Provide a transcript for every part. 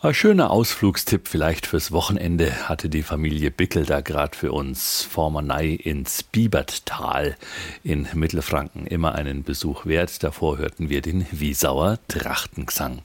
Ein schöner Ausflugstipp vielleicht fürs Wochenende hatte die Familie Bickel da gerade für uns. Vormannei ins Biebertal in Mittelfranken. Immer einen Besuch wert. Davor hörten wir den Wiesauer Trachtengesang.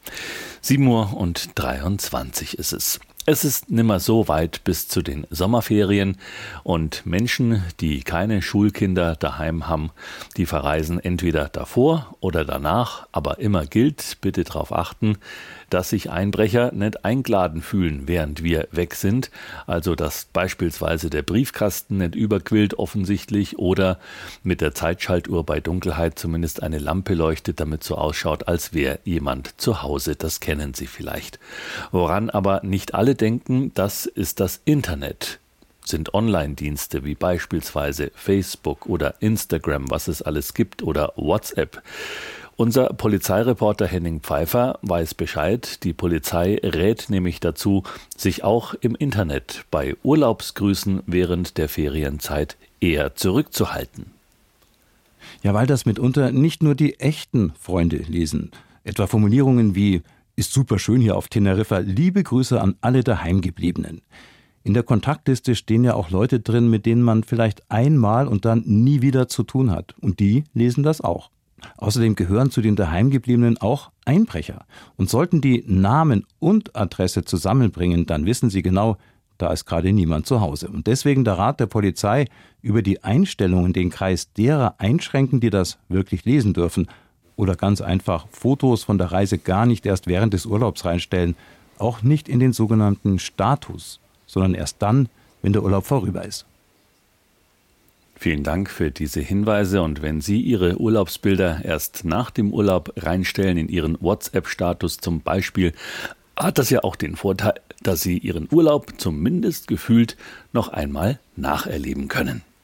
7:23 ist es. Es ist nimmer so weit bis zu den Sommerferien und Menschen, die keine Schulkinder daheim haben, die verreisen entweder davor oder danach, aber immer gilt, bitte darauf achten, dass sich Einbrecher nicht eingeladen fühlen, während wir weg sind, also dass beispielsweise der Briefkasten nicht überquillt offensichtlich oder mit der Zeitschaltuhr bei Dunkelheit zumindest eine Lampe leuchtet, damit so ausschaut, als wäre jemand zu Hause. Das kennen Sie vielleicht. Woran aber nicht alle denken, das ist das Internet. Sind Online-Dienste wie beispielsweise Facebook oder Instagram, was es alles gibt, oder WhatsApp. Unser Polizeireporter Henning Pfeiffer weiß Bescheid. Die Polizei rät nämlich dazu, sich auch im Internet bei Urlaubsgrüßen während der Ferienzeit eher zurückzuhalten. Ja, weil das mitunter nicht nur die echten Freunde lesen. Etwa Formulierungen wie: Ist super schön hier auf Teneriffa, liebe Grüße an alle Daheimgebliebenen. In der Kontaktliste stehen ja auch Leute drin, mit denen man vielleicht einmal und dann nie wieder zu tun hat. Und die lesen das auch. Außerdem gehören zu den Daheimgebliebenen auch Einbrecher. Und sollten die Namen und Adresse zusammenbringen, dann wissen sie genau, da ist gerade niemand zu Hause. Und deswegen der Rat der Polizei, über die Einstellungen den Kreis derer einschränken, die das wirklich lesen dürfen. Oder ganz einfach Fotos von der Reise gar nicht erst während des Urlaubs reinstellen. Auch nicht in den sogenannten Status, sondern erst dann, wenn der Urlaub vorüber ist. Vielen Dank für diese Hinweise, und wenn Sie Ihre Urlaubsbilder erst nach dem Urlaub reinstellen in Ihren WhatsApp-Status zum Beispiel, hat das ja auch den Vorteil, dass Sie Ihren Urlaub zumindest gefühlt noch einmal nacherleben können.